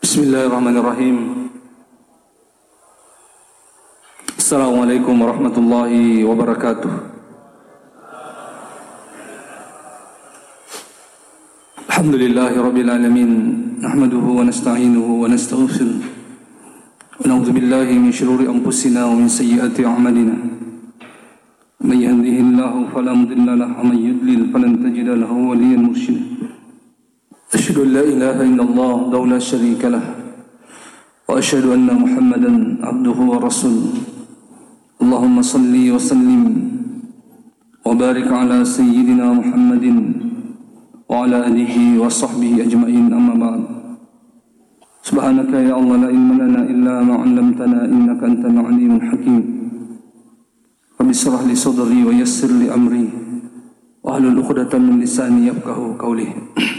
Bismillahirrahmanirrahim. Assalamualaikum warahmatullahi wabarakatuh. Alhamdulillahi rabbil alamin. Nahmaduhu wa nasta'inuhu wa nastaghfiruh. Wa na'udzu billahi min shururi anfusina wa min sayyiati a'malina. May yahdihillahu fala mudilla lahu wa may yudlil falan tajida lahu waliyyan mursyida. أشهد أن لا إله إلا الله وحده لا شريك له وأشهد أن محمدا عبده ورسوله اللهم صل وسلم وبارك على سيدنا محمد وعلى آله وصحبه أجمعين أما بعد سبحانك يا الله لا علم لنا إلا ما علمتنا إنك أنت العليم الحكيم رب اشرح لي صدري ويسر لي أمري واحلل عقدة من لساني يفقهوا قولي.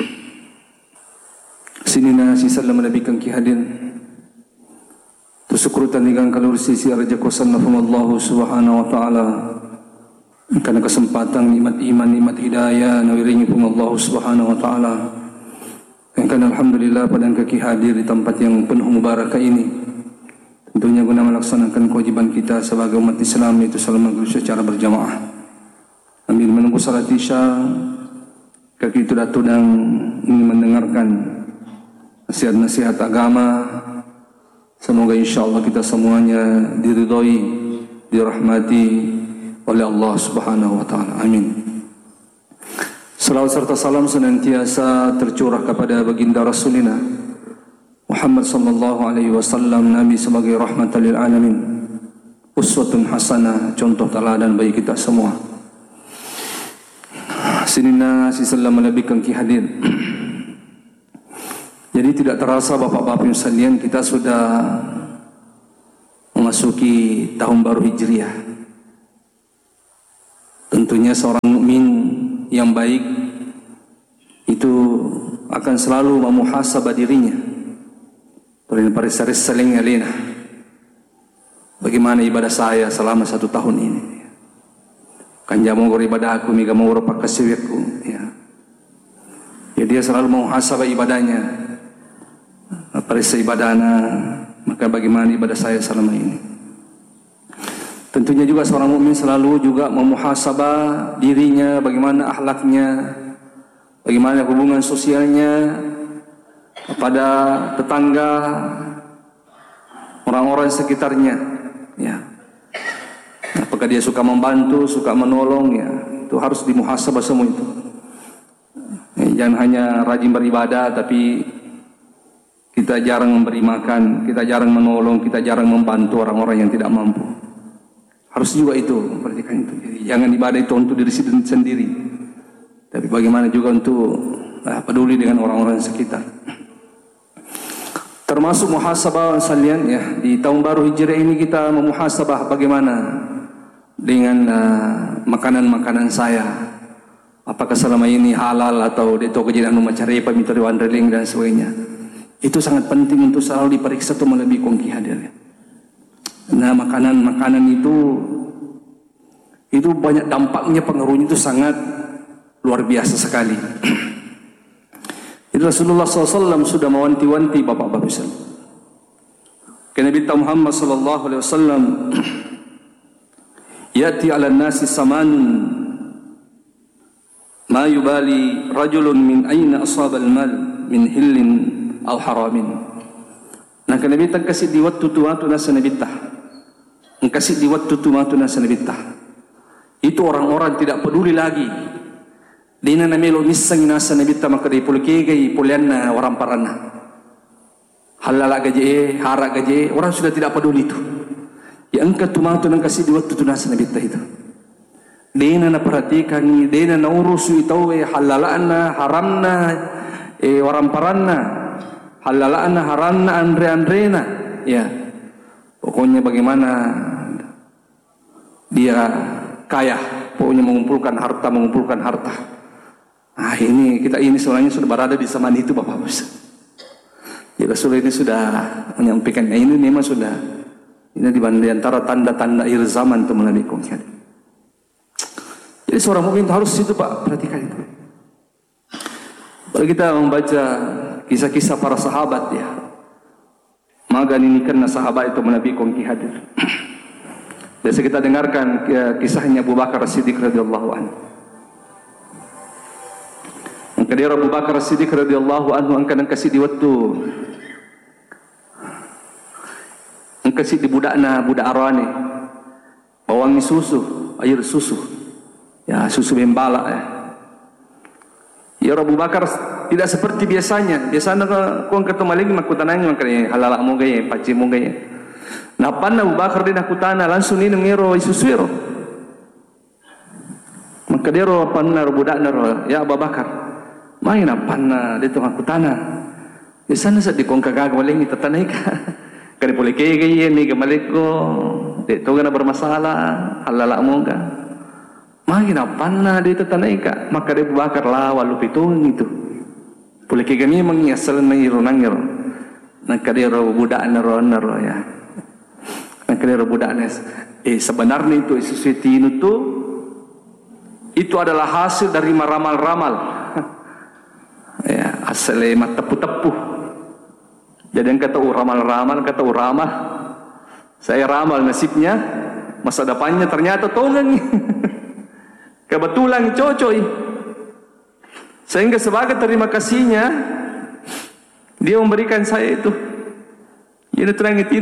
Sinina si sallam nabikan ki hadir tusyukrutan dengan kalur sisi raja kosan Allah subhanahu wa ta'ala karena kesempatan nikmat iman nikmat hidayah nawiringi pun Allah subhanahu wa ta'ala yang kan alhamdulillah pada kaki hadir di tempat yang penuh mubarakah ini tentunya guna melaksanakan kewajiban kita sebagai umat Islam yaitu salat maghrib secara berjamaah sambil menunggu salat isya kaki itu datu dan ingin mendengarkan nasihat-nasihat agama. Semoga insyaAllah kita semuanya diridhai, dirahmati oleh Allah subhanahu wa ta'ala. Amin. Salawat serta salam senantiasa tercurah kepada baginda Rasulina Muhammad sallallahu alaihi wasallam, Nabi sebagai rahmatan lil alamin, uswatun hasanah, contoh teladan bagi kita semua. Sinina si sallam menabihkan ki hadir. Jadi tidak terasa bapak-bapak sekalian kita sudah memasuki tahun baru Hijriah. Tentunya seorang mukmin yang baik itu akan selalu memuhasabah dirinya. Saling alina. Bagaimana ibadah saya selama 1 tahun ini? Kan jamu ibadah aku, miga mau pakasiwekku. Ya dia selalu memuhasabah ibadahnya. Perisa ibadahna, maka bagaimana ibadah saya selama ini? Tentunya juga seorang mukmin selalu juga memuhasabah dirinya, bagaimana akhlaknya, bagaimana hubungan sosialnya kepada tetangga, orang-orang sekitarnya. Ya, apakah dia suka membantu, suka menolong? Ya, itu harus dimuhasabah semua itu. Jangan hanya rajin beribadah, tapi kita jarang memberi makan, kita jarang menolong, kita jarang membantu orang-orang yang tidak mampu. Harus juga itu, perhatikan itu. Jadi, jangan ibadah itu untuk diri sendiri, tapi bagaimana juga untuk peduli dengan orang-orang sekitar. Termasuk muhasabah sekalian ya, di tahun baru Hijriah ini kita memuhasabah bagaimana dengan makanan-makanan saya. Apakah selama ini halal atau itu kejadian macam minta reling dan sebagainya. Itu sangat penting untuk selalu diperiksa atau melebihi kongki hadir. Nah, makanan-makanan itu banyak dampaknya, pengaruhnya itu sangat luar biasa sekali. Itu Rasulullah SAW sudah mewanti-wanti bapak-bapak sekalian. Nabi Muhammad SAW, yati ala nasi samanun ma yubali rajulun min aina asabal mal min hillin al haramin. Nah, Nabi tak kasih di waktu tu nasa nabitah. Kasih di waktu tu nasa nabitah. Itu orang-orang tidak peduli lagi. Dina namelo misang nasa nabitah maka di pulkege pulianna orang parana. Halal gaje, harak gaje, orang sudah tidak peduli itu. Ya angkat tu nang kasih di waktu tu nasa nabitah itu. Dina na perhatikan, dina na urusu itu halalana, haramna, orang parana. Halalana haranna andre-andrena ya. Pokoknya bagaimana dia kaya, pokoknya mengumpulkan harta. Nah, ini sebenarnya sudah berada di zaman itu Bapak-Bapak. Ya, Rasul ini sudah menyampaikan ini memang sudah ini di antara tanda-tanda akhir zaman itu melalui kongsian. Jadi seorang mukmin harus itu Pak, perhatikan itu. Kalau kita membaca kisah-kisah para sahabat ya, Maka ninikan na sahabat itu Nabi kong hadir. Biasa kita dengarkan kisahnya Abu Bakar As-Siddiq radhiyallahu anhu. Kadir Abu Bakar As-Siddiq radhiyallahu anhu angkan kasih di waktu kasih di budakna budak arane bawangi susu, air susu. Ya, susu bembala ya. Ya Abu Bakar tidak seperti biasanya. Biasanya kau ketemu lagi makutananya makanya halal mo gaya, paci mo gaya. Napan Abu Bakar din nakutana langsung ni ngero isusuero. Maka dia ro panna ro budak naro ya Abu Bakar. Main napan dito nakutana. Biasanya sa di kong kagagaling itatanay ka. Kani boleh kaya ni gamalik ko. Dito ka na bermasalah halal mo ka. Main napan na dito tanay ka. Maka dia Abu Bakar lawa lupitong itu. Boleh kaya kami mengiasal na ironang-iro. Nakadero budak naro ya. Nakadero budak nes. Sebenarnya itu sesuatu itu adalah hasil dari meramal-ramal. Ya, asalnya mah tepu-tepu. Jadi yang kata ramal-ramal, kata ramal. Saya ramal nasibnya, masa depannya ternyata tolong. Kebetulan cocoy. Sehingga sebagai terima kasihnya dia memberikan saya itu. Ini terang itu.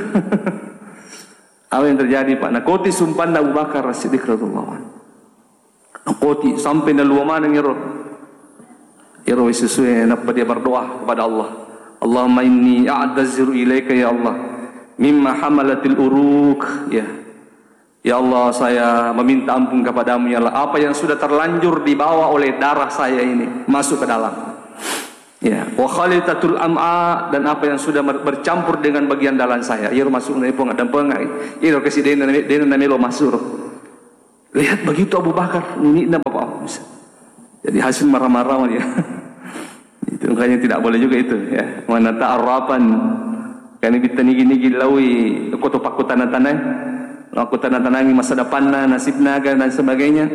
Apa yang terjadi Pak? Nakoti sumpan Abu Bakar As-Siddiq radhiyallahu anhu. Nakoti sampai na luaman ng iro. Iro sesuai napa dia berdoa kepada Allah. Allahumma inni a'taziru ilaika ya Allah mimma hamalatil uruk ya. Ya Allah, saya meminta ampun kepadamu ya Allah, apa yang sudah terlanjur dibawa oleh darah saya ini masuk ke dalam. Ya, wa khalitatul am'a, dan apa yang sudah bercampur dengan bagian dalam saya. Ia masuk dari pong ada pengai. Ia kasih dena namelo masuk. Lihat begitu Abu Bakar, ini nama Bapak. Jadi hasil marah-marah dia. Itu makanya tidak boleh juga itu ya. Mana ta'arrapan kan bitanigi-nigi lawi kotopak tanah-tanah. Aku tanah-tanangi masa depanna, nasib naga dan sebagainya.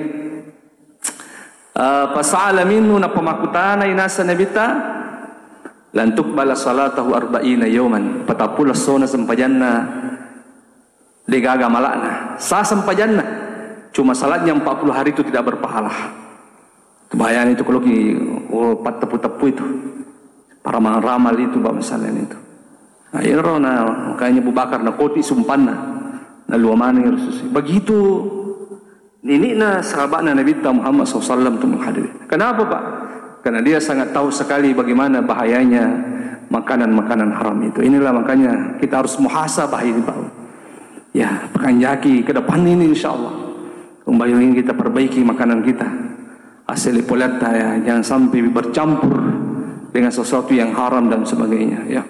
Fasa'ala minhu na pamakutana inasa nabita lantuk bala salatahu arba'ina yawman patapula sona sampajanna digaga malakna sa sampajanna cuma salatnya 40 hari itu tidak berpahala. Bayangin itu kalau pat tepu-tepu itu para ramal itu Pak misalnya itu. Akhirnya makanya Abu Bakar na koti sumpanna na luamani Rasul. Begitu ini na sahabat Nabi Muhammad SAW itu menghadiri. Kenapa Pak? Karena dia sangat tahu sekali bagaimana bahayanya makanan-makanan haram itu. Inilah makanya kita harus muhasabah ini Pak. Ya, pekanjaki ke depan ini insyaAllah. Kembali kita perbaiki makanan kita. Asal polata ya, jangan sampai bercampur dengan sesuatu yang haram dan sebagainya. Ya.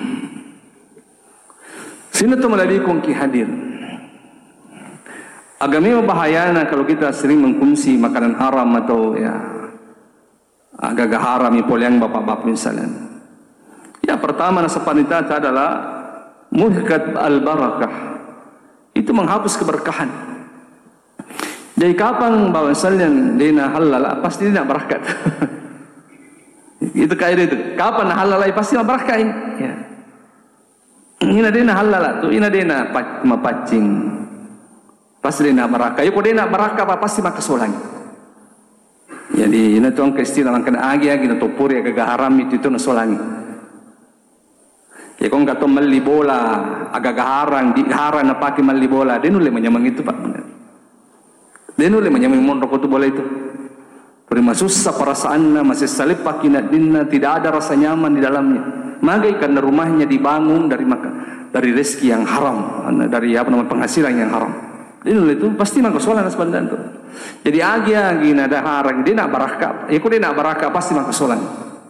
Sinatum alaikum ki hadir. Agama bahayana kalau kita sering mengkonsumsi makanan haram atau ya agak haram ipol yang bapak-bapak misalnya. Ya pertama nasapanita adalah muhkat al-barakah. Itu menghapus keberkahan. Jadi kapan bahwasanya dina halal pasti tidak berakat. Itu kaidah itu. Kapan halal pasti berakat. Ya. Ina dina halal tu ina dina mapacing. Pasti dia nak barakah. Kalau dia nak barakah, pasti maka solang. Jadi ini tuan keistilah kena agi-agi na topur ya agak haram itu na solangi. Ya kau kata meli bola agak haram di haram na pakai meli bola. Dia nule menyamang itu Pak. Dia nule menyamang monrok itu bola itu. Prima susah perasaannya masih salib pakai nadinna tidak ada rasa nyaman di dalamnya. Magai karena rumahnya dibangun dari rezeki yang haram, dari apa namanya penghasilan yang haram. Ini itu pasti maka solan sebenarnya itu. Jadi agi nada harang dia nak barakah. Ya kalau dia nak barakah pasti maka solan.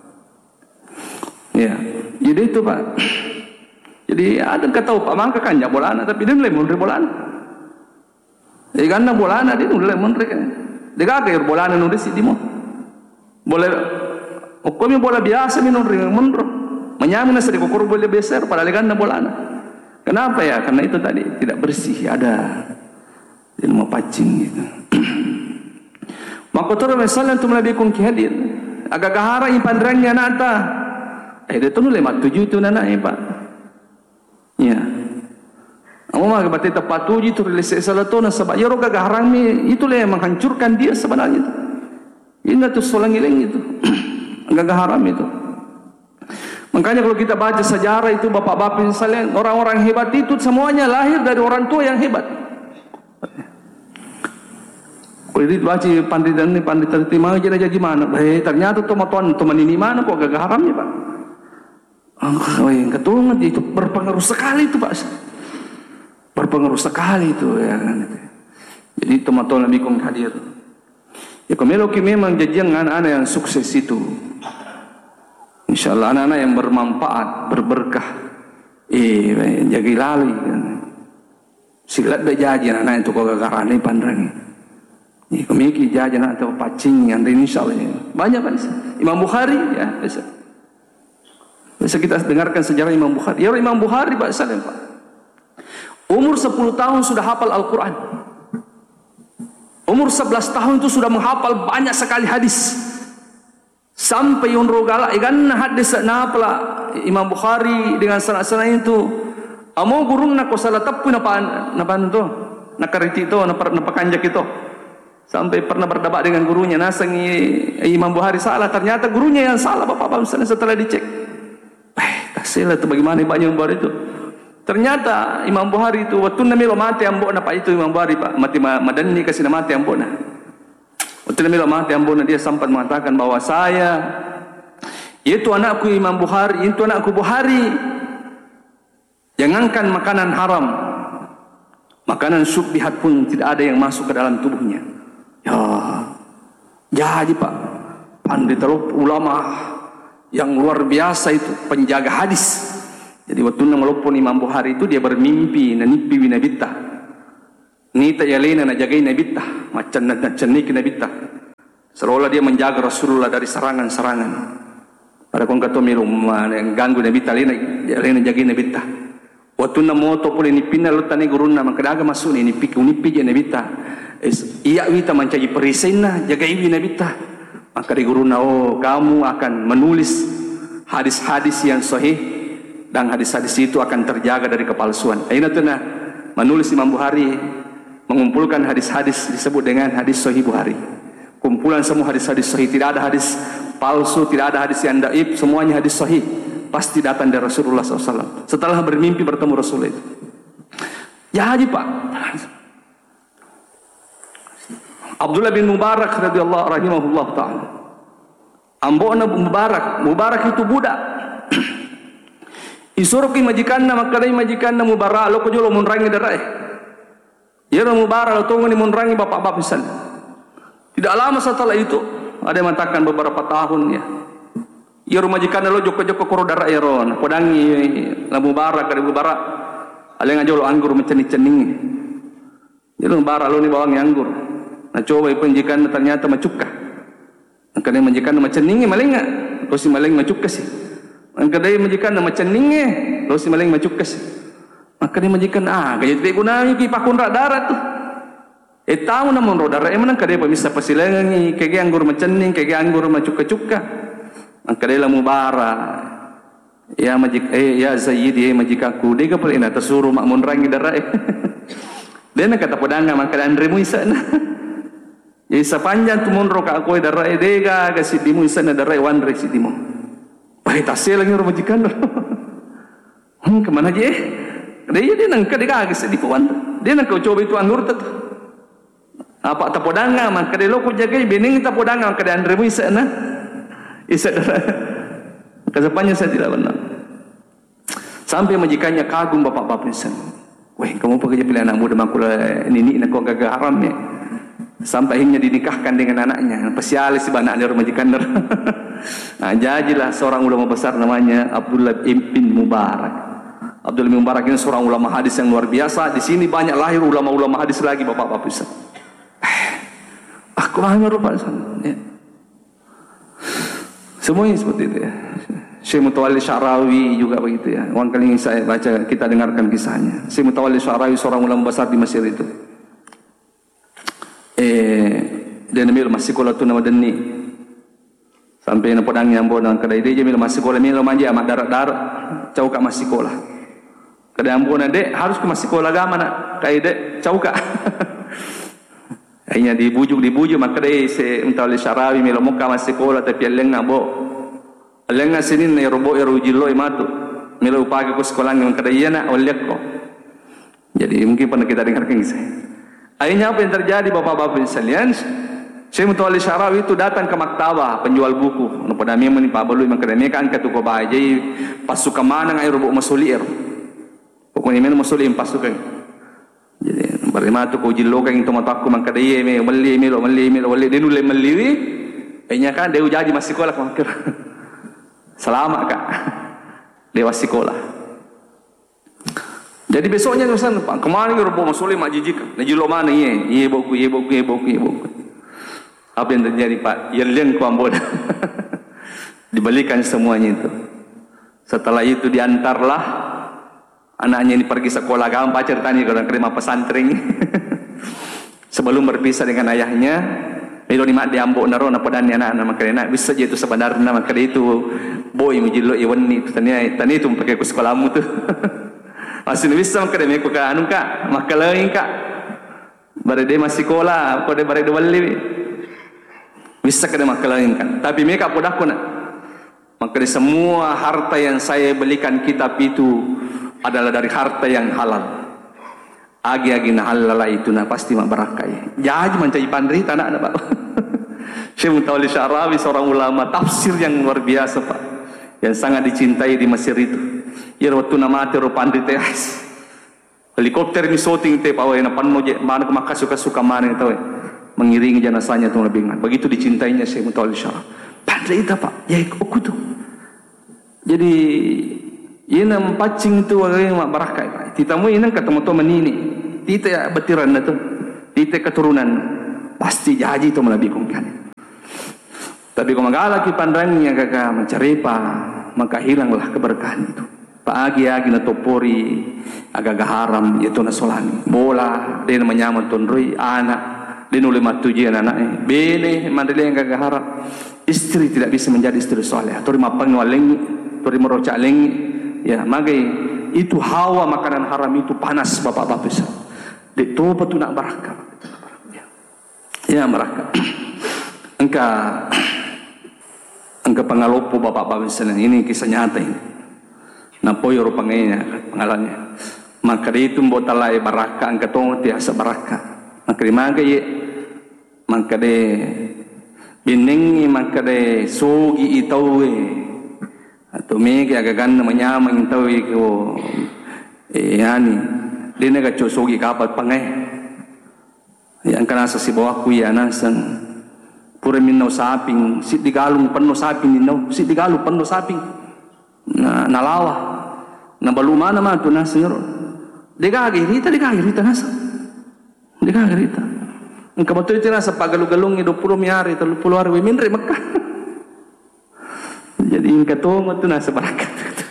Ya, jadi itu Pak. Jadi ada kata Pak mangka kan ya bolana tapi dia mulai mundur bolana. Jadi karena bolana dia mulai mundur kan. Dia kagak bolana nulis di mo. Boleh hukumnya bola biasa mundur. Menyamun sedih kokur boleh besar padahal karena bolana. Kenapa ya? Karena itu tadi tidak bersih ada. Dia mau pacing gitu. Maka tu Rasulullah tu melabih kong kihadir. Agak kahara impandrangnya nata. Dia tu nulai mat tujuh tu nana Pak. Ya. Amo mah berarti terpatuji tu relasi salatona sebab ya roga harami itulah yang menghancurkan dia sebenarnya itu. Ini tu solang-iling itu. Gagah haram itu. Makanya kalau kita baca sejarah itu bapak-bapak misalnya orang-orang hebat itu semuanya lahir dari orang tua yang hebat. Kalau baca pandai terima aja gimana? Ternyata tuan ini mana kok gagah haramnya Pak? Oh, yang ketungan itu berpengaruh sekali itu Pak. Berpengaruh sekali itu ya kan. Jadi teman-teman Nabi kong hadir. Ya kemeloki memang jajian anak-anak yang sukses itu. InsyaAllah anak-anak yang bermanfaat, berberkah. Jaga lali kan. Silat bejajian anak itu kau gagarani pandang. Kemiki jajan atau pacing yang ini insyaAllah banyak kan. Imam Bukhari ya bisa kita dengarkan sejarah Imam Bukhari. Ya Imam Bukhari Pak Salim Pak. Umur 10 tahun sudah hafal Al-Quran. Umur 11 tahun itu sudah menghafal banyak sekali hadis. Sampai yang rogala ikan hadis napla Imam Bukhari dengan sanad-sanad itu. Amo gurung nak ko salah tapu napa to? Nakariti to, napa kanjak itu. Sampai pernah berdebat dengan gurunya, nasangi Imam Bukhari salah, ternyata gurunya yang salah Bapak-bapak setelah dicek. Tak salah itu bagaimana Imam Bukhari itu? Ternyata Imam Bukhari itu waktu nami lo mati ambok na Pak itu Imam Bukhari Pak mati madani kasih mati ambok na. Waktu nami lo mati ambok na dia sempat mengatakan bahwa saya itu anakku Imam Bukhari, itu anakku Bukhari. Jangankan makanan haram, makanan syubhat pun tidak ada yang masuk ke dalam tubuhnya. Ya, jadi Pak pandai ulama yang luar biasa itu penjaga hadis. Jadi waktu walaupun Imam Bukhari itu dia bermimpi nanipi winabita. Nita yalena na jagai nabita, macan nacanik nabita. Seolah dia menjaga Rasulullah dari serangan-serangan. Pada kong kata milum yang ganggu nabita yalena jagai nabita. Waktu moto pun ini pindah lutani guruna makadaga masuk ini unipi je nabita. Iya wita mencari perisena jagai winabita. Maka di guruna kamu akan menulis hadis-hadis yang sahih. Dan hadis-hadis itu akan terjaga dari kepalsuan. Aina tuna menulis Imam Bukhari mengumpulkan hadis-hadis disebut dengan hadis Sahih Bukhari. Kumpulan semua hadis-hadis sahih, tidak ada hadis palsu, tidak ada hadis yang dhaif, semuanya hadis sahih. Pasti datang dari Rasulullah SAW. Setelah bermimpi bertemu Rasulullah itu. Ya haji Pak. Abdullah bin Mubarak radhiyallahu rahimahullah taala. Ambona Mubarak itu budak. Isuruki majikanna makadai majikanna Mubarak lo kujolo munrangi darai. Ya Mubarak lo tunggu ni munrangi bapak-bapak misal. Tidak lama setelah itu ada yang mengatakan beberapa tahun ya. Ya majikanna lo joko-joko koro darai ya ron. Podangi la Mubarak dari Mubarak. Ale ngajolo anggur menceni-cening. Ya Mubarak lo ni bawang anggur. Nah coba penjikan ternyata macukah. Kadang majikan macening maling enggak? Lo si maling macukah sih. Kadang majikan macening lo si maling macukah sih. Maka dia majikan gaya tidak gunanya ki pakun rak darat tu. Tahu namun ro darat emang kadang bisa pasilangi kaya anggur macening kaya anggur macukah-cukah. Maka dia la Mubarak. Ya majik ya Sayyidi majikaku dia ka pala ina tersuruh mak munrangi darat. Dia nak kata pedanga maka andremu isana. Jadi sepanjang tu monro ka aku darai dega ka sidimu isana darai wanre sidimu. Pai tasel lagi rumah majikan. Kemana je? Dia nang ka dega ka sidiku wan. Dia nak coba itu anggur tu. Apa tapodanga maka dia loko jagai bening tapodanga maka dia andremu isana. Isana. Kesepanjang saya tidak benar. Sampai majikannya kagum bapak-bapak isana. Weh, kamu pekerja pilihan anak muda makula nini nak kau gagah haram ya. Sampai akhirnya dinikahkan dengan anaknya. Spesialis si anak dia majikan. Nah, jadilah seorang ulama besar namanya Abdullah bin Mubarak. Abdullah bin Mubarak ini seorang ulama hadis yang luar biasa. Di sini banyak lahir ulama-ulama hadis lagi bapak-bapak bisa. Aku hanya rupa ya. Semuanya seperti itu ya. Syekh Mutawalli Sya'rawi juga begitu ya. Orang kali ini saya baca kita dengarkan kisahnya. Syekh Mutawalli Sya'rawi seorang ulama besar di Mesir itu. Dia namil masih sekolah tu nama deni sampai nak podang yang bona kedai dia jamil masih sekolah mil manja amat darat-darat jauh kat masih sekolah Kada ambo na dek harus ke masih sekolah agama nak. Kai dek cauka. Akhirnya dibujuk maka dek se Mutawalli Syarawi melo muka masih sekolah tapi lenga bo. Lenga sinin ne robo ero jillo imatu. Melo upage ko sekolah ngam kada iya nak olek ko. Jadi mungkin pernah kita dengarkan kisah. Akhirnya apa yang terjadi bapak-bapak sekalian? Syekh Mutawalli Syarawi itu datang ke maktabah penjual buku. Ano pada memang ni pabalu memang kada mekan ka tu ko bajai pasukan mana ngai robo masulir. Pokoknya mana masulir pasukan. Jadi barima tu ko jillo kan itu mataku man kada iya me meli denu le meliwi. Akhirnya kan dia ujaji masih sekolah kan. Selamat kak. Dewa sekolah. Jadi besoknya Ustaz, kemarin robo masulir mak jijik. Na jillo mana iya boku. Apa yang terjadi Pak? Yang kuambon. Dibalikan semuanya itu. Setelah itu diantarlah anaknya ini pergi sekolah agama, pacar tanya kalau kerima pesantren. Sebelum berpisah dengan ayahnya, itu ni mak diambok naro na padan anak-anak makanya bisa je itu sebenarnya maka itu boy mujillo iwani tani itu pakai ke sekolahmu tu. Masih bisa makanya meko ka anu kak, maka lain kak. Bare dia masih sekolah, kau dia bare wali. Bisa kena makalainkan. Tapi mereka podakku nak. Maka dari semua harta yang saya belikan kitab itu adalah dari harta yang halal. Agi-agi na halal itu na pasti mak barakai. Jadi mencari pandri tanah ada Pak. Syekh Mutawalli Syarawi seorang ulama tafsir yang luar biasa Pak. Yang sangat dicintai di Mesir itu. Ya waktu nama teru pandri teh. Helikopter ni shooting teh pawai na panno je mana maka suka-suka mana tahu. Mengiringi jenazahnya tu lebih ingat. Begitu dicintainya Syekh Mutawalli Syarawi. Pandai itu Pak. Ya aku tu. Jadi ini pancing tu orang mak barakai Pak. Titamu ini ketemu tu menini. Tita betiran tu. Tita keturunan. Pasti jaji tu melabikungkan. Tapi kalau magalaki pandangnya kakak mencerepa, maka hilanglah keberkahan itu. Pagi-agi na topori agak haram itu na solani. Bola dia menyamut tunrui anak. Dia nulis matuji anak-anaknya. Bene mandali yang gagah harap. Istri tidak bisa menjadi istri soleh. Tori mapang walengi, tori merocak lengi. Ya, magai itu hawa makanan haram itu panas bapak-bapak besar. Dek tobat tu nak barakah. Ya, barakah. Engka pangalopo bapak-bapak besar ini kisah nyata ini. Napoy rupangnya pengalannya. Maka itu mbotalai barakah engka tong tiasa barakah. Maka de biningi maka de sogi itawe atau mege agagan menyamang itawe ko yani dia naga sogi kapat pangai yang kana sa sibawa ku ya nasan pura minno saping sit digalung penno saping minno sit digalu penno saping na nalawa na balumana man tu nasenyor degagi rita nasa dikah cerita. Engkau betul itu nasa pagalu-galung 20 miari 30 hari minre Mekah. Jadi engkau tunggu tu nasa barakat.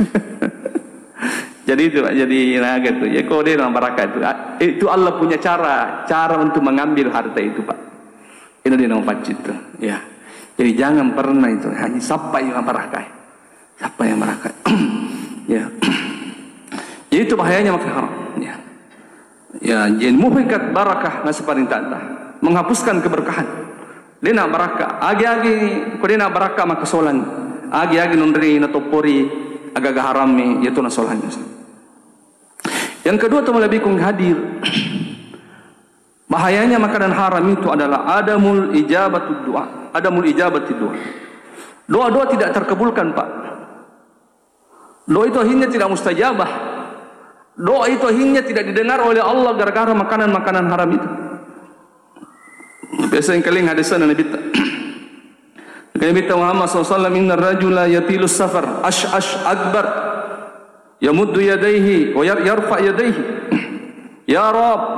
Jadi itu jadi naga tu. Ya kau dia nama barakat itu. Itu Allah punya cara untuk mengambil harta itu Pak. Ini dia nama pacit tu. Ya. Jadi jangan pernah itu hanya siapa yang barakat. Siapa yang barakat. Ya. Jadi itu bahayanya makan haram. Ya. Ya, jadi muhikat barakah nasi paling tanta, menghapuskan keberkahan. Dia nak barakah, agi-agi, kalau dia nak barakah maka solan, agi-agi nundri natopori agak harami, yaitu nasolannya. Yang kedua tu lebih kong hadir. Bahayanya makanan haram itu adalah adamul ijabatud doa, adamul ijabatid doa. Doa-doa tidak terkabulkan Pak. Doa itu akhirnya tidak mustajabah. Doa itu akhirnya tidak didengar oleh Allah gara-gara makanan-makanan haram itu. Biasa yang kaling hadisan Nabi Muhammad SAW, inna rajula yatilus safar ash akbar yamuddu yadayhi wa yarfa yadayhi ya Rab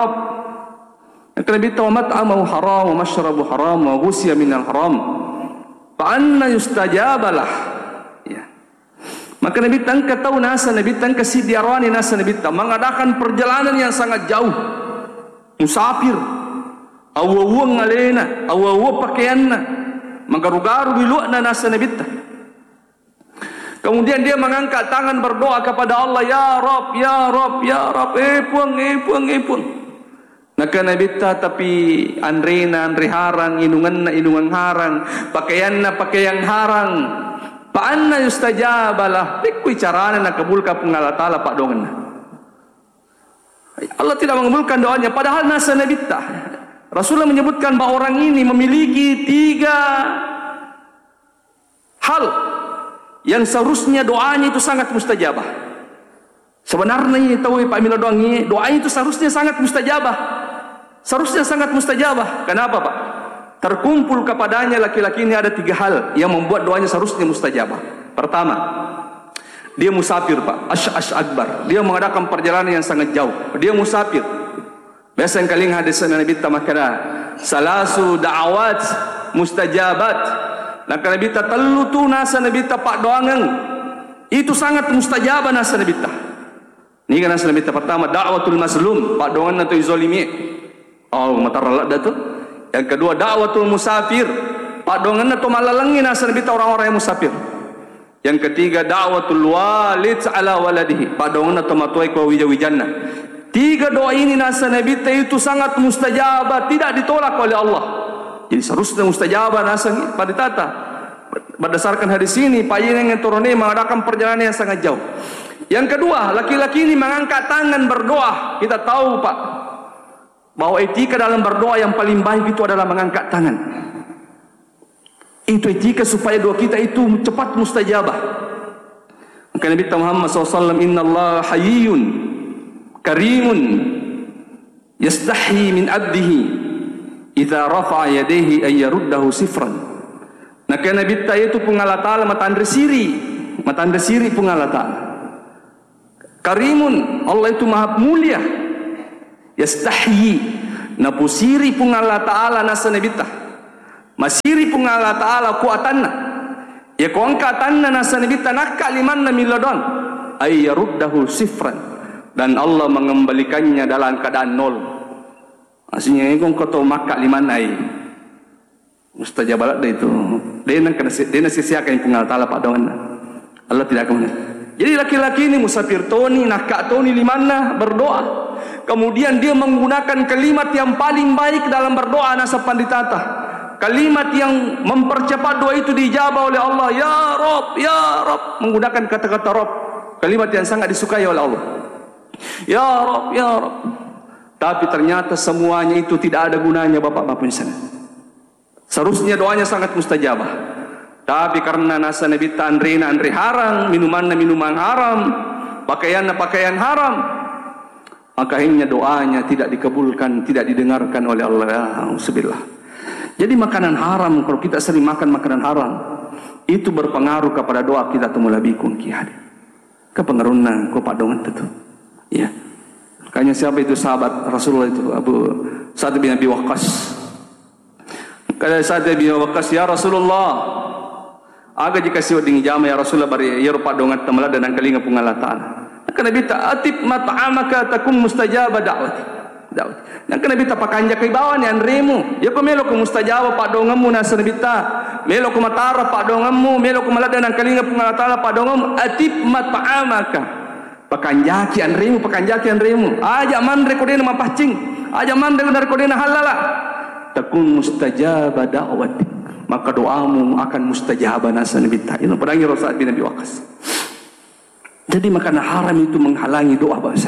Nabi tahu mat'amahu haram wa mashrabu haram wa ghusya minal haram fa anna yustajabalah. Maka Nabi tangka tahu nasa Nabi tangka si diarwani nasa Nabi tahu mengadakan perjalanan yang sangat jauh, musafir, awawa ngalena, awawa pakaianna, magaru-garu biluakna nasa Nabi tahu. Kemudian dia mengangkat tangan berdoa kepada Allah, ya Rabb, ya Rabb, ya Rabb, puang. Naka Nabi tapi andrena andri harang, inungan harang, pakaian harang. Paanna yustajabalah, pikui carana nak kabulkan Allah Ta'ala pak dongan. Allah tidak mengabulkan doanya, padahal nasa Nabi Rasulullah menyebutkan bahawa orang ini memiliki 3 hal yang seharusnya doanya itu sangat mustajabah. Sebenarnya tahu Pak Milo doangnya, doanya itu seharusnya sangat mustajabah. Seharusnya sangat mustajabah. Kenapa Pak? Terkumpul kepadanya laki-laki ini ada 3 hal yang membuat doanya seharusnya mustajabah. Pertama, dia musafir Pak, Ash akbar. Dia mengadakan perjalanan yang sangat jauh. Dia musafir. Biasa yang kalian hadis Nabi tamakana salasu da'awat mustajabat. Maka Nabi telu tu nasa Nabi pak doangan itu sangat mustajabah nasa Nabi. Ini kan nasa Nabi pertama da'watul mazlum, pak doangan atau zalimi. Oh mataralak dah tu. Yang kedua da'watul musafir, pak doangan atau malalangi nasa Nabi orang-orang yang musafir. Yang ketiga da'watul walid ala waladihi, pak doangan atau matuai ko wijawijannah. 3 doa ini nasa Nabi itu sangat mustajabah, tidak ditolak oleh Allah. Jadi seharusnya mustajabah nasa pada tata. Berdasarkan hadis ini, payung yang turunnya mengadakan perjalanan yang sangat jauh. Yang kedua, laki-laki ini mengangkat tangan berdoa. Kita tahu Pak, bahwa etika dalam berdoa yang paling baik itu adalah mengangkat tangan. Itu etika supaya doa kita itu cepat mustajabah. Maka Nabi Muhammad SAW, Inna Allah hayyun karimun yastahi min abdihi idza rafa'a yadayhi ay yaruddahu sifran. Maka Nabi itu pengala ta'ala matandre siri pengala ta'ala. Karimun, Allah itu maha mulia. Yastahi, napusiri pengala ta'ala nasa Nabi masiri pengala ta'ala kuatanna. Ya kuangkatanna nasa Nabi nakka limanna milladon ay yaruddahu sifran. Dan Allah mengembalikannya dalam keadaan 0. Maksudnya kau tahu maka lima nai mustajabat itu. Dia nak sisiakan pengal Taala Pak Dongan. Allah tidak akan. Jadi laki-laki ini musafir toni nakak toni limana berdoa. Kemudian dia menggunakan kalimat yang paling baik dalam berdoa nasa panditata. Kalimat yang mempercepat doa itu dijawab oleh Allah. Ya Rabb, ya Rabb, menggunakan kata-kata Rabb. Kalimat yang sangat disukai oleh Allah. Ya Rabb, ya Rabb. Tapi ternyata semuanya itu tidak ada gunanya bapak-bapak di sana. Seharusnya doanya sangat mustajabah. Tapi karena nasa Nabi andri haram, minuman haram, pakaian haram, maka akhirnya doanya tidak dikabulkan, tidak didengarkan oleh Allah. Alhamdulillah. Jadi makanan haram, kalau kita sering makan makanan haram, itu berpengaruh kepada doa kita tumulabi kungkiad. Kepengaruhnya kau padongan itu. Ya, makanya siapa itu sahabat Rasulullah itu Abu Sa'd bin Abi Waqqas. Kata Sa'd bin Abi Waqqas, ya Rasulullah, aga jika siwa ding jama ya Rasulullah bari ya rupa dongat tamala dan angkalinga pungala ta'ala. Maka Nabi ta'atib mat'amaka takun mustajaba da'wati. Maka Nabi ta pakanja kay bawan yan remo. Ya ko melo ko mustajaba pa dongamu nasa Nabi ta. Melo ko matara pa dongamu, melo ko malada nang kalinga pungala ta'ala pa dongamu atib mat'amaka. Pakanjaki anremu, ajak mandre kodena mapacing, ajak mandre kodena halala. Takun mustajabah da'wati, maka doamu akan mustajabah nasa Nabi ta'ala. Pedangi Rasul bin Abi Waqqas. Jadi makanan haram itu menghalangi doa bahasa.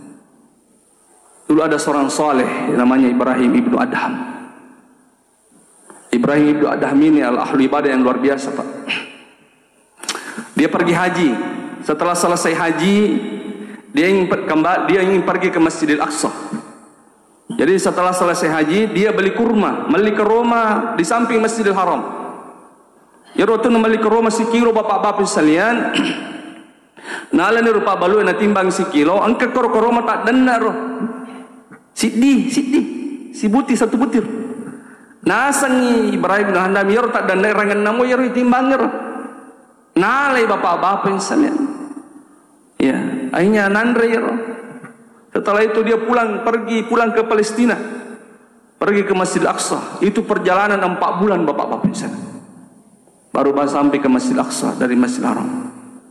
Dulu ada seorang soleh namanya Ibrahim ibnu Adham. Ibrahim ibnu Adham ini adalah ahli ibadah yang luar biasa Pak. Dia pergi haji. Setelah selesai haji, dia ingin pergi ke Masjidil Aqsa. Jadi setelah selesai haji, dia beli kurma di samping Masjidil Haram. Ya waktu beli kurma sekilo bapak-bapak sekalian. Nala ni rupa balu na timbang sekilo, angka kurma tak dengar. Sidi, si buti satu butir. Nasangi Ibrahim Handam yer tak dengar rangan namo yer timbang yer. Nalai bapak-bapak sekalian. Ya, akhirnya nandre. Setelah itu dia pulang ke Palestina, pergi ke Masjid Aqsa. Itu perjalanan 4 bulan bapak-bapak di sana. Baru sampai ke Masjid Aqsa dari Masjid Haram.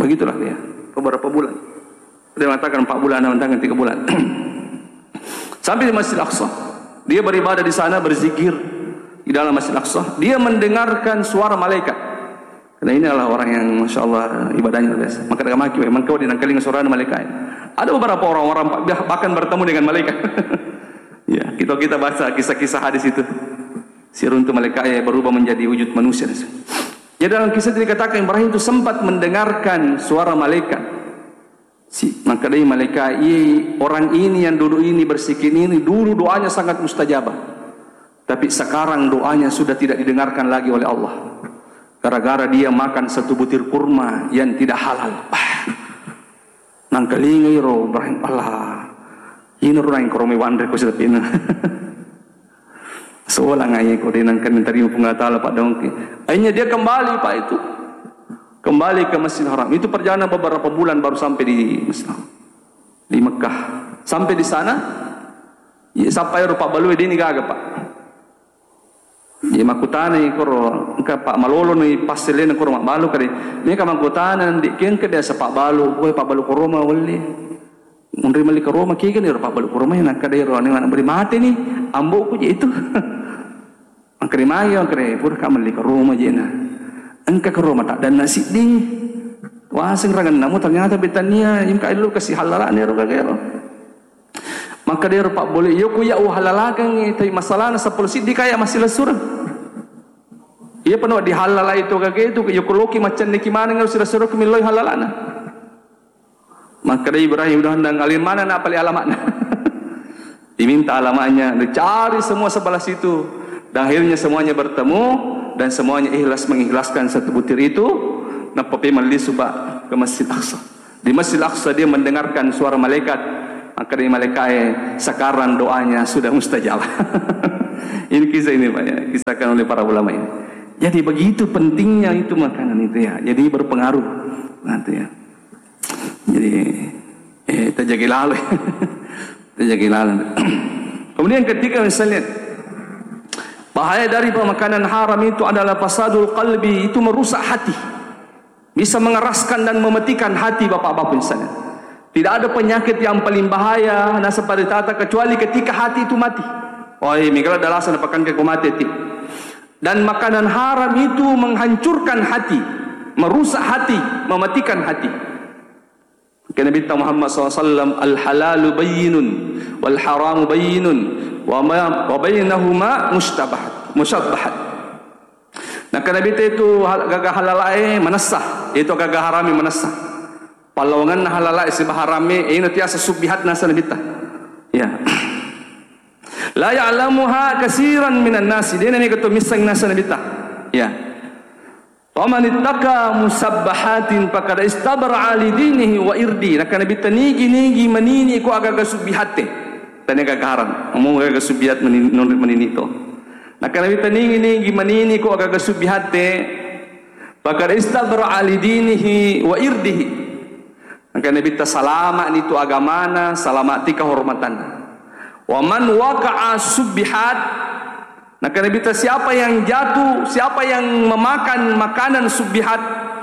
Begitulah dia. Beberapa bulan. Dia mengatakan 4 bulan, dia mengatakan 3 bulan. Sampai di Masjid Al-Aqsa. Dia beribadah di sana, berzikir di dalam Masjid Al-Aqsa. Dia mendengarkan suara malaikat. Karena ini adalah orang yang Masya Allah ibadahnya biasa. Maka dia maki, memang kau dinangkaling suara malaikat. Ada beberapa orang-orang bahkan bertemu dengan malaikat. Ya, kita baca kisah-kisah hadis itu. Si runtuh malaikat berubah menjadi wujud manusia. Jadi dalam kisah itu dikatakan Ibrahim itu sempat mendengarkan suara malaikat. Maka dari malaikat, orang ini yang dulu ini bersikir ini, dulu doanya sangat mustajabah. Tapi sekarang doanya sudah tidak didengarkan lagi oleh Allah. Gara-gara dia makan 1 butir kurma yang tidak halal. Nangkalingai ro Ibrahim Allah. Ini orang yang koromi wandre ko sa pina. Seolah ngaya ko din ang kanintari pengatala Pak Dongki. Akhirnya dia kembali Pak itu. Kembali ke Masjidil Haram. Itu perjalanan beberapa bulan baru sampai di Masjidil Haram. Di Mekah. Sampai di sana, ya, sampai Pak Balui dia ni gaga Pak. Ya makutana ikoro ka Pak Malolo ni pasilin ko Mak Balu kadi. Ni ka makutana di ken ka dia sa Pak Balu, boy Pak Balu ko Roma wali. Munri mali ka Roma kigen ni Pak Balu ko Roma yang ka dia ro ni beri mati ni ambo ko je itu. Ang krimayo ang kre pur ka mali ka Roma je na. Engka ke Roma tak dan nasi ding. Wah sengrangan namu ternyata betania im ka lu kasih halala ni ro kagero. Maka dia Pak boleh yo ku ya halalakan ni tapi masalahna sa polisi di kaya masih lesurang. Ia penuh di halala itu kage itu yo koloki macam ni kimana ngau sira suruh kumiloi halalana. Maka dia Ibrahim dah handang alin mana nak pali alamatnya. Diminta alamatnya, dicari semua sebelah situ. Dan akhirnya semuanya bertemu dan semuanya ikhlas mengikhlaskan 1 butir itu. Napapi mali subah ke Masjid Aqsa. Di Masjid Aqsa dia mendengarkan suara malaikat. Maka dari malaikat sekarang doanya sudah mustajab. Ini kisah ini Pak ya, kisahkan oleh para ulama ini. Jadi begitu pentingnya itu makanan itu ya. Jadi berpengaruh nanti ya. Jadi terjaga lalu. Terjaga lalu. Kemudian ketika misalnya bahaya dari makanan haram itu adalah fasadul qalbi, itu merusak hati. Bisa mengeraskan dan mematikan hati bapak-bapak misalnya. Tidak ada penyakit yang paling bahaya nasa paritata kecuali ketika hati itu mati. Oh ini kalau adalah alasan apakan ke mati itu. Dan makanan haram itu menghancurkan hati, merusak hati, mematikan hati. Kata Nabi Muhammad SAW, al-halalu bayyinun wal haramu bayyinun wa bainahuma mustabbahat. Nah kata Nabi itu gagah halalai manasah, itu gagah harami manasah. Palongan halalai sibah harami ini tiasa subihat nasa Nabi ta. Ya. La ya'lamuha katsiran minan nas. Dia ni kata misang nasa Nabi ta. Ya. Wa man ittaqa musabbahatin faqad istabra li dinihi wa irdi. Nak Nabi tanigi manini ko aga subihate. Tanya gagah haram. Ngomong aga subihat manini to. Nak Nabi tanigi manini ko aga subihate. Faqad istabra li dinihi wa irdihi. Maka Nabi ta salama itu agamana, salamati kehormatan. Wa man waqa'a subbihat, maka Nabi ta siapa yang jatuh, siapa yang memakan makanan subbihat,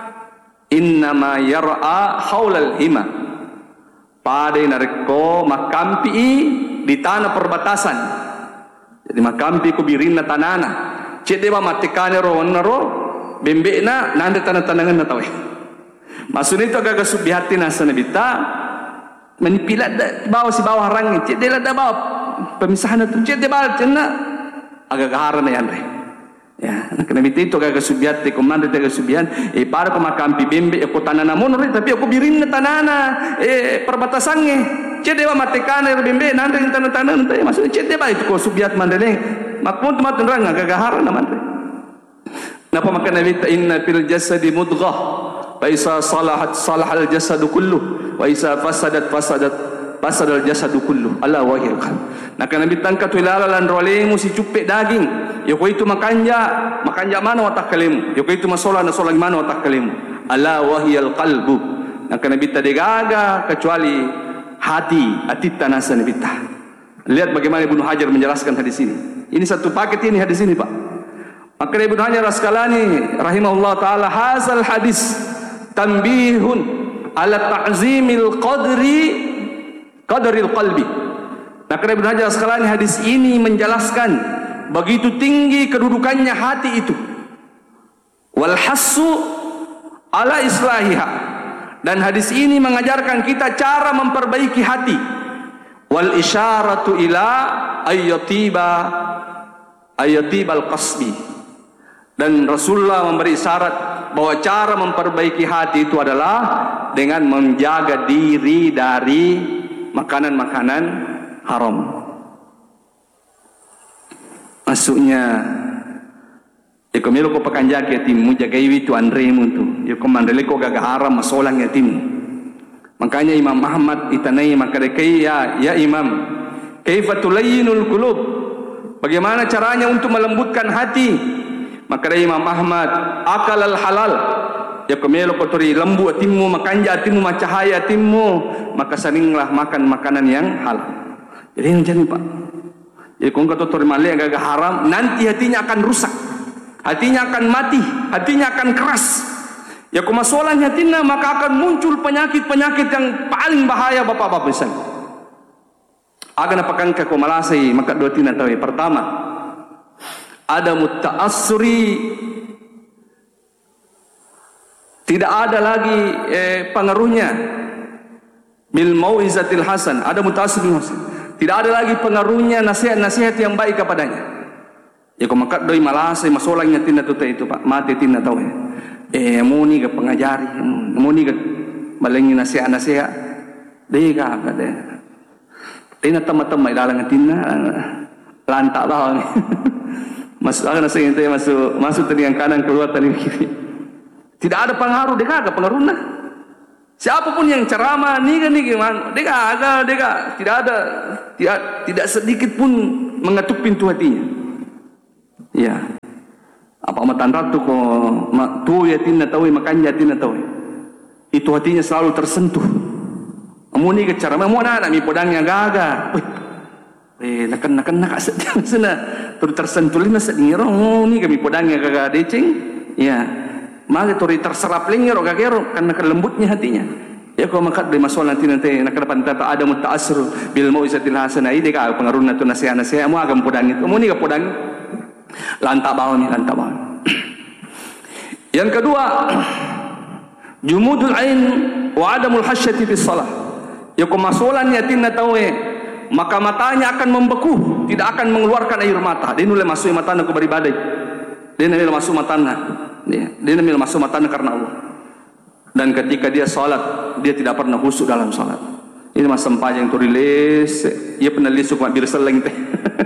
innama yar'a haulal hima. Pada nareko makampi di tanah perbatasan. Jadi makampi ku birina tanana. Cek dewa matikane ro naro bembena nande tanah-tanangan na tawe. Maksudnya itu agak subihati nasa Nabi ta menipilat bawah si bawah rangi cik dia ada bawah pemisahan itu cik dia bawah cina agak gaharan ya andre ya nak Nabi itu agak subihati komando itu agak subihan para pemakampi bembe aku tanana monor tapi aku birin tanana perbatasannya cik dia matikan air bembe nanti tanah-tanah nanti maksudnya cik dia bawah itu kau subihat mandele makpun teman rang agak gaharan andre. Napa maka Nabi ta inna fil jasadi mudghah wa isa salahat salahal jasadu kulluh wa isa fasadal jasadu kulluh ala wahil qalb. Nak Nabi tangkat wilalalan rolemu si cupek daging yoko itu makanja mana watak kalimu yoko itu masola mana watak kalimu ala wahil qalbu. Nak Nabi tadegaga kecuali hati tanasa Nabi ta. Lihat bagaimana Ibnu Hajar menjelaskan hadis ini. Ini satu paket ini hadis ini Pak. Maka Ibnu Hajar Asqalani rahimahullah taala hazal hadis tanbihun ala ta'zimil qadril qalbi. Nah, kerana Ibn Hajar Asqalani, hadis ini menjelaskan begitu tinggi kedudukannya hati itu. Wal hassu ala islahiha. Dan hadis ini mengajarkan kita cara memperbaiki hati. Wal isyaratu ila ayyatibal qasbi. Dan Rasulullah memberi isyarat bahwa cara memperbaiki hati itu adalah dengan menjaga diri dari makanan-makanan haram. Maksudnya, ya kemilo ko pakanjak yatim, jaga itu andremu tu. Ya komandele ko gaga haram masolang yatim. Makanya Imam Ahmad itanai makadekai ya Imam, kaifa tulayyinul qulub? Bagaimana caranya untuk melembutkan hati? Maka Imam Ahmad, akalal halal. Ya kemelo ko tori lembu atimmu, makanja atimmu, macahaya atimmu, maka seringlah makan makanan yang halal. Jadi macam ni Pak. Jadi kalau kata tori malik agak haram, nanti hatinya akan rusak, hatinya akan mati, hatinya akan keras. Ya kemasolan hatinya, maka akan muncul penyakit-penyakit yang paling bahaya bapak-bapak besar. Akan apakan ke komalasai, maka dua tina tahu. Pertama, ada muta'assuri, tidak ada lagi pengaruhnya bil mau'izatil hasan, ada muta'assuri hasan. Tidak ada lagi pengaruhnya nasihat-nasihat yang baik kepadanya. Ya kau makat doi malasai masolangnya tina tu itu Pak, mati tina tahu ya. Muni ke pengajari, muni ke balengi nasihat-nasihat. Dei ka kata. Tina tama-tama dalang tina lantak tahu ni. Masuk akan nasihat itu masuk tadi yang kanan keluar tadi kiri. Tidak ada pengaruh, dia kagak pengaruhnya. Siapapun yang ceramah ni gimana, dia tidak sedikit pun mengetuk pintu hatinya. Ya, apa matan ratu ko tu ya tina tahu makan ya tina tahu. Itu hatinya selalu tersentuh. Amuni ke ceramah mau nak mi podangnya gaga. Nak sana terus tersentuh lima sedingiro ni kami podangnya gaga decing. Ya. Maka tori terserap lengero gagero karena lembutnya hatinya. Ya kalau makat dari masalah nanti nak depan tata ada muta'assir bil mau'izatil hasanah ini ka pengaruh natu nasihat-nasihat mu agam podang itu. Mu ni ke podang lantak bawah ni lantak bawah. Yang kedua, jumudul ain wa adamul hasyati bis salah. Ya kemasolan yatim na tahu maka matanya akan membeku, tidak akan mengeluarkan air mata. Dia nule masuk matanya ke beribadah. Dia nule masuk matanya. Dia nambil masuk matanya karena Allah. Dan ketika dia salat, dia tidak pernah khusyuk dalam salat. Ini mas sempat yang turilis, ia pernah lisuk mak bir seleng teh.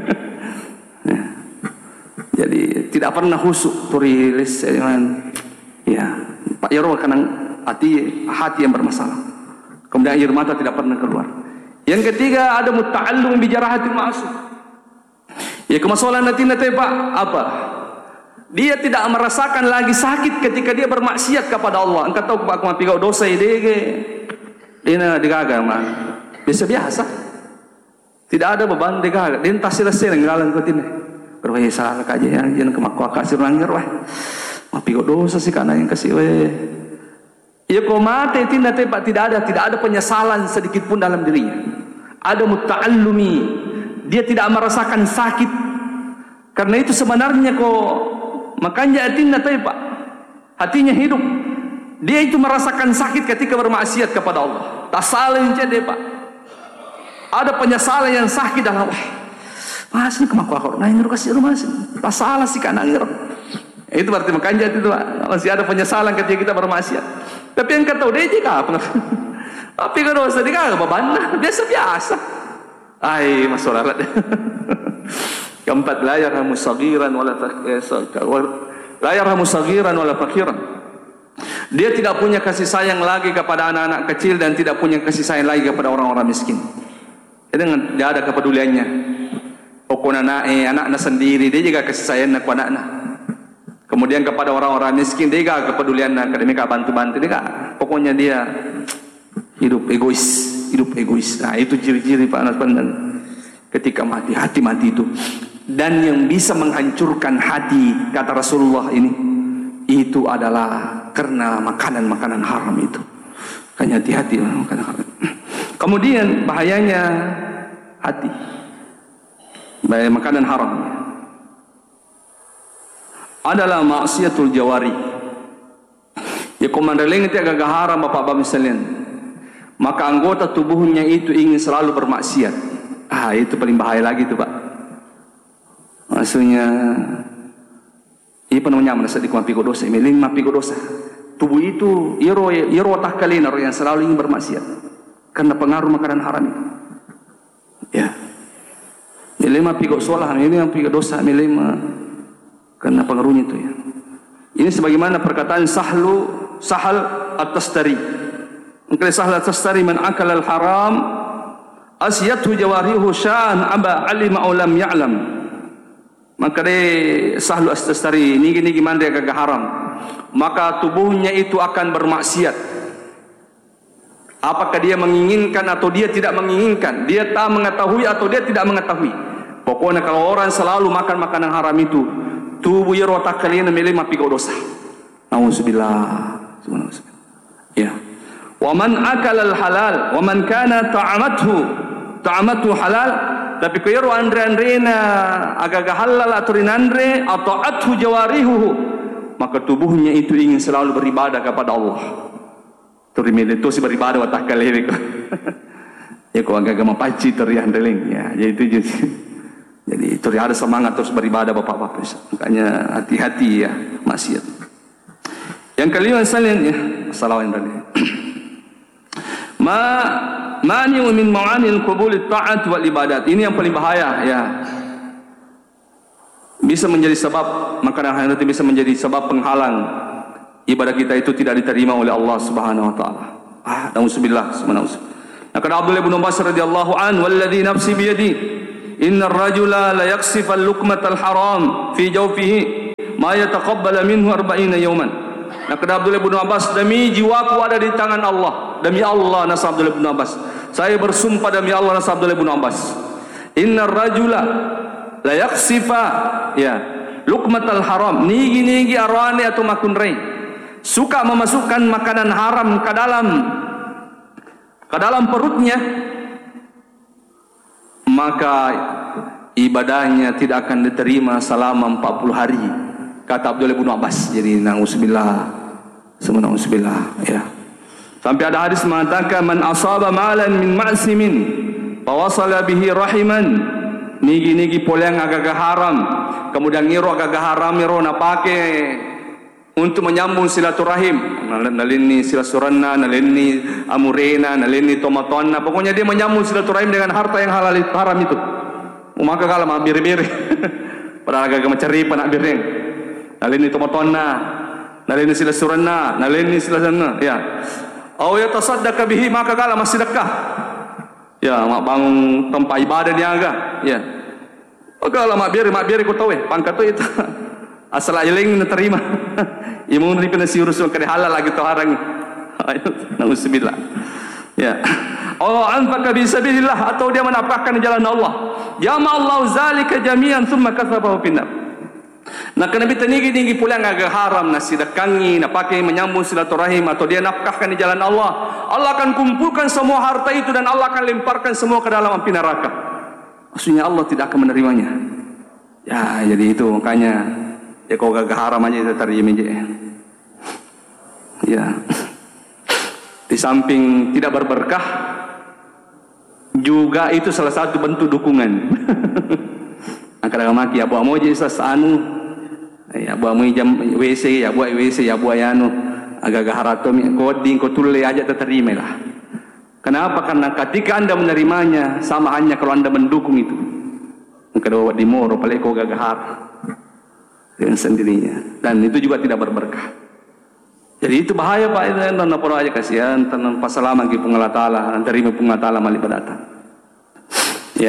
Jadi tidak pernah khusyuk turilis dengan ya Pak Yarwa karena hati yang bermasalah. Kemudian air mata tidak pernah keluar. Yang ketiga ada muta'allum bi jarahatil ma'sum. Ya kemasolan nanti Pak apa? Dia tidak merasakan lagi sakit ketika dia bermaksiat kepada Allah. Engkau tahu Pak aku pigau dosa dia digagal mah. Biasa. Tidak ada beban digagal. Dia entah selesai ngalan kau tini. Kalau salah kaje yang jangan kemaku kasih langgar wah. Pigau dosa sih karena yang kasih weh. Ya kau mati Pak tidak ada penyesalan sedikit pun dalam dirinya. Ada muta'allumi. Dia tidak merasakan sakit. Karena itu sebenarnya makanya hatinya Pak, hatinya hidup. Dia itu merasakan sakit ketika bermaksiat kepada Allah. Tak salah jadi Pak. Ada penyesalan yang sakit dalam mas ini kemaku aku nangir kasih rumah sih. Tak salah sih kan nangir. Itu berarti makanya itu Pak. Masih ada penyesalan ketika kita bermaksiat. Tapi yang kata dia juga tapi kalau dosa dia apa beban biasa. Ai masalah. Keempat, la yarhamu saghiran wala fakiran. Dia tidak punya kasih sayang lagi kepada anak-anak kecil dan tidak punya kasih sayang lagi kepada orang-orang miskin. Dia tidak ada kepeduliannya. Anak-anak sendiri dia juga kasih sayang kepada anak. Kemudian kepada orang-orang miskin dia juga kepedulian akademika bantu-bantu dia. Pokoknya dia hidup egois. Nah, itu ciri-ciri Pak Anas Pandan. Ketika hati mati itu. Dan yang bisa menghancurkan hati, kata Rasulullah ini, itu adalah karena makanan-makanan haram itu. Makanya hati-hati makanan haram. Kemudian bahayanya hati, bahaya makanan haram adalah maksiatul jawari. Ya komandaling itu agak haram bapak-bapak sekalian. Maka anggota tubuhnya itu ingin selalu bermaksiat. Itu paling bahaya lagi itu Pak. Maksudnya ipa namanya mana sedikit mapi dosa, milim mapi dosa. Tubuh itu iro takalina yang selalu ingin bermaksiat karena pengaruh makanan haram itu. Ya. Milim mapi solah, milim mapi dosa, milim karena pengaruhnya itu ya. Ini sebagaimana perkataan Sahal At-Tastari. Maka Sahal At-Tastari man akala al-haram asyathu jawarihu sya'an aba alima aw lam ya'lam. Maka Sahal At-Tastari ini gimana dia kagak haram, maka tubuhnya itu akan bermaksiat. Apakah dia menginginkan atau dia tidak menginginkan, dia tak mengetahui atau dia tidak mengetahui. Pokoknya kalau orang selalu makan makanan haram itu, tubuh ya rotak kalian milih mapi dosa. Nauzubillah. Ya. Wa man akala al-halal wa man kana ta'amathu halal, tapi kayro andre-andrena agak halal atau rinandre atau athu jawarihu, maka tubuhnya itu ingin selalu beribadah kepada Allah. Turimile itu si beribadah wa takalih. Ya kok agak mapaci teriandeling ya. Jadi itu ada semangat terus beribadah bapak-bapak. Makanya hati-hati ya maksiat. Yang kelima sekalian ya, assalamualaikum. Mani'u min ma'anil qubul ta'at wal ibadat. Ini yang paling bahaya ya. Bisa menjadi sebab makanan haram itu bisa menjadi sebab penghalang ibadah kita itu tidak diterima oleh Allah Subhanahu wa taala. Nauzubillah subhanahu. Maka Abdullah bin Abbas radhiyallahu an, "Walladzi nafsi bi yadi, innar rajula la yaksif al-luqmatal haram fi jawfihi ma yataqabbal minhu 40 yawman." Maka Abdullah bin Abbas, demi jiwaku ada di tangan Allah, demi Allah nasa Abdullah bin Abbas, saya bersumpah demi Allah nasa Abdullah bin Abbas, innar rajula la yaksifa ya luqmatal haram, nigi arwani atau makunrei, suka memasukkan makanan haram ke dalam perutnya, maka ibadahnya tidak akan diterima selama 40 hari, kata Abdullah bin Abbas. Jadi nauzubillah ya. Sampai ada hadis mengatakan man asaba malan min ma'simin fa wasala bihi rahiman, nigi polang agak haram, kemudian ngiro agak haram ngiro napake untuk menyambung silaturahim, nalini silasurana, nalini amurena, nalini tomatona, pokoknya dia menyambung silaturahim dengan harta yang halal haram itu. Maka kalau mah bir-bir padahal agak mencari panak bireng, nalini tomatona, nalini silasurana, nalini silasana ya. Aw yatasaddaqa bihi, maka kalau masih sedekah ya, mak bangun tempat ibadah dia agak ya. Kalau mak bir ku tahu pangkat itu asal ayeling terima. Imun ni pina siurus kena halal lagi tu harang. Nauzubillah. Ya. Allah anfaqa bi sabilillah, atau dia menafkahkan di jalan Allah. Jama Allah zalika jami'an thumma kathabahu finnar. Nah, kena tinggi pula agak haram nasi dakangi, nak pakai menyambung silaturahim, atau dia nafkahkan di jalan Allah. Allah akan kumpulkan semua harta itu dan Allah akan lemparkan semua ke dalam api neraka. Maksudnya Allah tidak akan menerimanya. Ya, jadi itu makanya ya kau agak haram aja itu terima je. Ya. Di samping tidak berberkah, juga itu salah satu bentuk dukungan. Kadang-kadang maki abu amoji sasanu, ya abu amoji jam WC, ya abu WC, ya abu ayano, agak-agak haratom, koding, kotule aja terima lah. Kenapa? Karena ketika anda menerimanya, sama hanya kalau anda mendukung itu. Kedua di moro, paling kau agak haram dengan sendirinya, dan itu juga tidak berberkah. Jadi itu bahaya Pak, itu tanah poro aja kasihan, tanah pasalama ki pungal taala, terima pungal taala mali badata. Ya.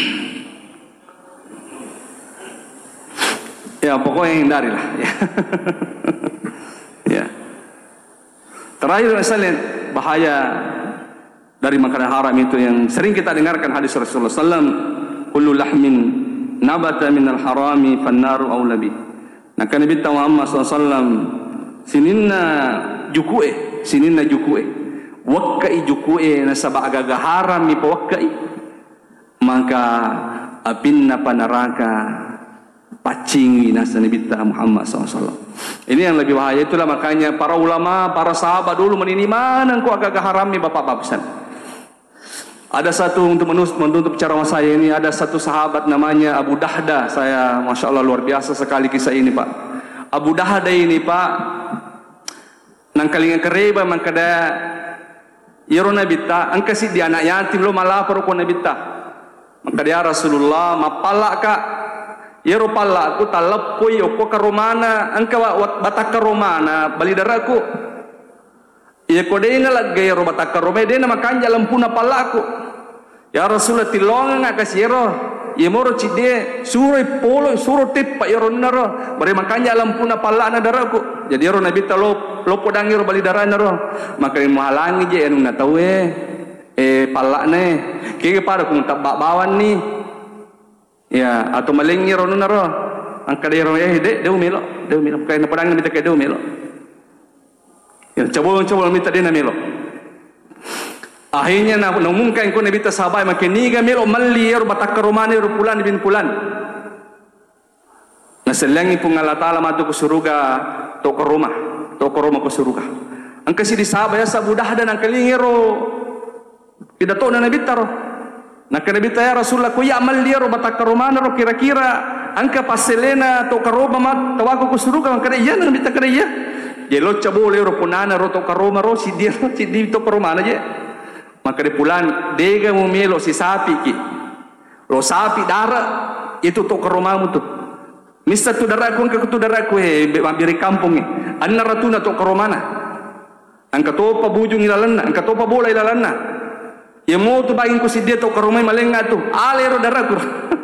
Ya pokoknya hindari lah ya. Ya. Terakhir misalnya bahaya dari makanan haram itu yang sering kita dengarkan hadis Rasulullah SAW, kullu lahmin nabata minal harami fannaru awla bih. Nah, Nabi Muhammad SAW sininna jukue wakkai jukue na sabak gagaharam mi pawakkai maka apinna panaraka pacingi nasa Nabi Muhammad SAW. Ini yang lebih bahaya. Itulah makanya para ulama, para sahabat dulu meniniman engkau agak harami bapak-bapak pesan. Ada satu untuk menutup ceramah saya ini, ada satu sahabat namanya Abu Dahda. Saya Masya Allah luar biasa sekali kisah ini Pak. Abu Dahda ini Pak, nang kalingan kereba mangkada yaro Nabi ta, angka si dia anak yatim lo malah perukun Nabi ta. Maka dia Rasulullah mapalak kak yero pala aku talap ko yo ko karomana angka wat batak karomana bali daraku ye ko de ngalak ge yero batak karome de na makanja lampuna pala aku ya Rasulullah tilonga nga kasiro ye moro cide suro polo suro tip pa yero naro bare makanja lampuna pala na daraku jadi yero nabi talo lo podang yero bali darana ro maka mahalangi je anu na tawe pala ne kege pada kung tabak bawan ni ya atau malingi ro naro ang kadero de umelo kay na padang nabita kay de umelo ya coba minta dia na melo akhirnya na mungkin ko nabita sabay makiniga melo mali ro batak karomane ro pulan bin pulan naselangi pung Allah taala matu ko suruga to karoma ko suruga ang kasi di sabay sa budah dan ang kalingero tidak tahu na nabita ro nakanabita ya Rasulullah ko yamal dia ro batak karomana ro kira-kira angka paselena to karoma mat tawako ko suruga ang kada iya nabita kada iya yelo cabo le ro punana ro to karoma ro si dia to karomana je maka di pulan dega mo melo si sapi ki ro sapi dara itu to karoma mo to mista tu dara ko angka tu dara ko biri kampung ni anna ratuna to karomana angka to pabujung ilalanna angka to pabola ilalanna ya mau tu baging ko si dia to karumay malenga tu alero daraku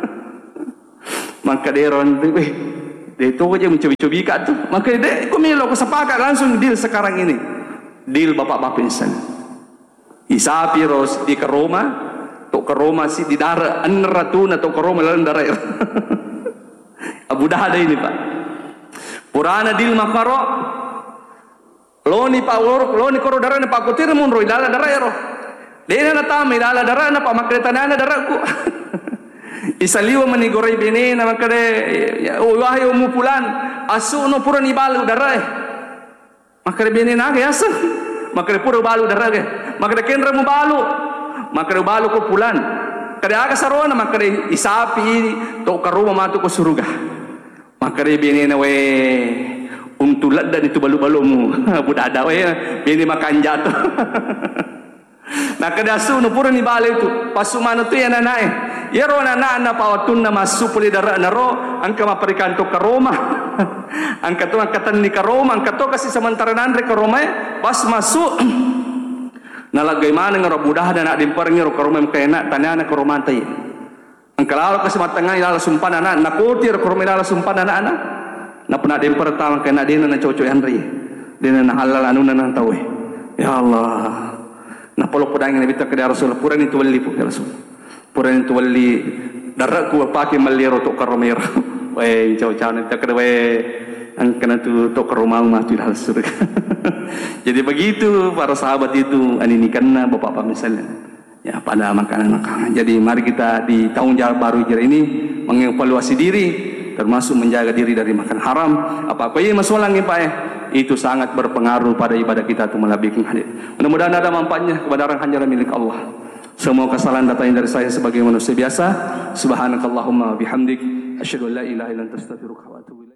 maka deron de to ko je mencobi-cobi kat tu maka de ko melo ko sepakat langsung deal sekarang ini deal bapak-bapak insan isapi ros di karoma to karoma si di dara anratuna to karoma lan dara Abu Dahda ini Pak purana deal makaro loni pa loni koro dara ne pa ko tir mun ro dala dara ro dena na tama ilala dara na pa makretanana dara ko isaliwa manigorey bini na makade wahi umupulan asu no puro ni balu dara makade bini na kayasa makade puro balu dara makade kenra mo balu ko pulan kada aga sarona makade isapi to karuma matu ko suruga makade bini na we untulad dan itu balu-balu mo budada we bini makanja to nakadasu no puro ni bale itu pasumano tu yan nanae yero nana na pawatun na masupuli dara naro angka maparikan to karoma angka to angkatan ni karoma angka to kasi samantara nandre karoma pas masuk nalagay man nga budah na dimpar ngiro karoma kayna tanana karoma tay angka lalo kasi matanga ilala sumpan na nakutir karoma ilala sumpan na na puna dimpar tawang kayna din na chocho yanri din na halal anu na tawe ya Allah na polo podang Nabi ta kada Rasul puran itu wali pu Rasul puran itu wali darak ku pake malero to karomero we jauh-jauh nanti kada we ang kana tu to karomau mati hal surga jadi begitu para sahabat itu aninikanna bapak-bapak misalnya ya pada makanan-makanan jadi mari kita di tahun baru hijrah ini mengevaluasi diri termasuk menjaga diri dari makan haram apa-apa yang masalah ni Pak itu sangat berpengaruh pada ibadah kita untuk melebihkan hadir. Mudah-mudahan ada manfaatnya kepada orang hanyalah milik Allah. Semua kesalahan datangnya dari saya sebagai manusia biasa. Subhanakallahumma bihamdik asyhadu an la ilaha illa anta astaghfiruka wa atubu ilaik.